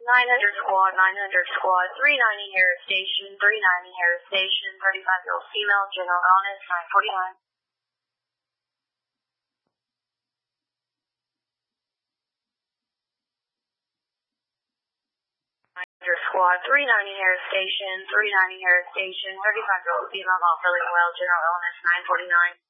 900 squad, 900 squad, 390 Harris Station, 390 Harris Station, 35-year-old female, general illness, 949. Squad, 390 Harris Station, 390 Harris Station, 35-year-old female, not feeling well, general illness, 949.